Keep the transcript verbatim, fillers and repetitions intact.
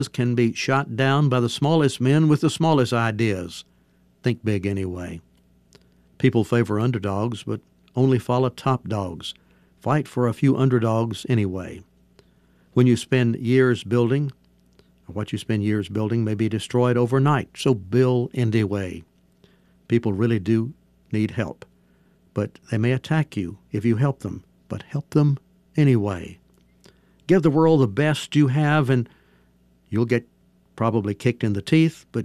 can be shot down by the smallest men with the smallest ideas. Think big anyway. People favor underdogs, but only follow top dogs. Fight for a few underdogs anyway. When you spend years building, what you spend years building may be destroyed overnight, so build anyway. People really do need help, but they may attack you if you help them, but help them anyway. Give the world the best you have, and you'll get probably kicked in the teeth, but